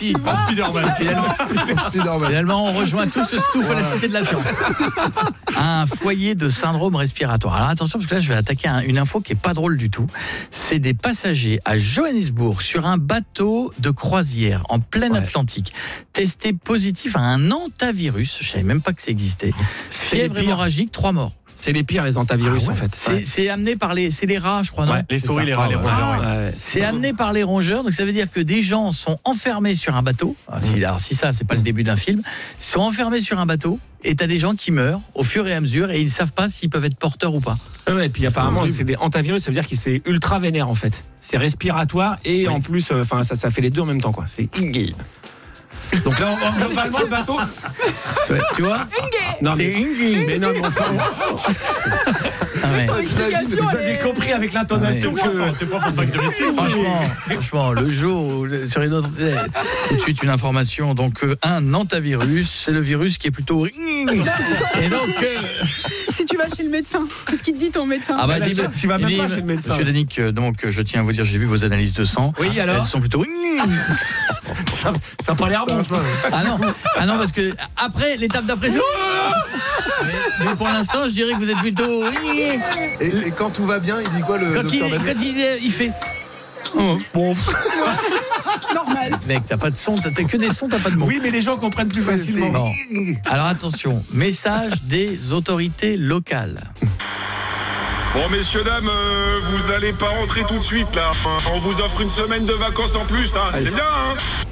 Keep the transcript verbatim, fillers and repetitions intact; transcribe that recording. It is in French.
aussi. En Spider-Man. Finalement, Finalement, on rejoint tout ce stouff à la Cité de la Science. Un foyer de syndrome respiratoire. Alors attention, parce que là, je vais attaquer un, une info qui est pas drôle du tout. C'est des passagers à Johannesburg sur un bateau de croisière en plein Ouais. Atlantique, testés positifs à un hantavirus. Je savais même pas que ça existait. C'est Fièvre les pires. hémorragique, trois morts. C'est les pires, les hantavirus, Ah ouais. en fait. C'est, Ouais. c'est amené par les, c'est les rats, je crois, non? Ouais, Les c'est souris, ça. les rats, les Ah, rongeurs, ouais. ouais. Ouais. C'est amené par les rongeurs, donc ça veut dire que des gens sont enfermés sur un bateau. Ah, si, alors, si ça, c'est pas le début d'un film, ils sont enfermés sur un bateau et t'as des gens qui meurent au fur et à mesure et ils savent pas s'ils peuvent être porteurs ou pas. Ouais, et puis apparemment, horrible. c'est des hantavirus, ça veut dire que c'est ultra vénère en fait. C'est respiratoire et Oui. en plus, enfin, ça, ça fait les deux en même temps, quoi. C'est Inge. Donc là, on, globalement, le bateau. Tu vois- Tu vois? Non, mais Inge. Mais non, mais enfin, Ah ouais. vous avez compris avec l'intonation Ouais. que. T'es pas en fac de médecine. Franchement, franchement, le jour où sur une autre, eh, tout de suite une information. Donc euh, un hantavirus, c'est le virus qui est plutôt. Et donc. euh, Si tu vas chez le médecin, qu'est-ce qu'il te dit ton médecin? Ah bah, Là, dis- tu- tu vas même il pas dit, chez le médecin. Monsieur Danick, euh, donc je tiens à vous dire, j'ai vu vos analyses de sang. Oui, alors Elles sont plutôt. Ça n'a pas l'air bon, je vois. Ah non, ah non, parce que après l'étape d'après. c'est- Mais, mais pour l'instant, je dirais que vous êtes plutôt. et, et quand tout va bien, il dit quoi le Quand il, docteur Daniel? quand il, il fait. Oh, bon. Normal. Mec, t'as pas de son, t'as t'as que des sons, t'as pas de mots. Oui, mais les gens comprennent plus Ouais, facilement. Bon. Alors attention, message des autorités locales. Bon, messieurs, dames, euh, vous allez pas rentrer tout de suite, là. On vous offre une semaine de vacances en plus, hein. C'est bien, hein.